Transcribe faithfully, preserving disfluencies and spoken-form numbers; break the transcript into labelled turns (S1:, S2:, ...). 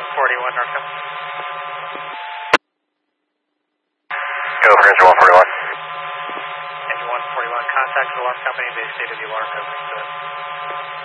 S1: one forty-one, Northcom.
S2: Go for engine one forty-one.
S1: Engine one forty-one, contact the alarm company, they stated the alarm has been set.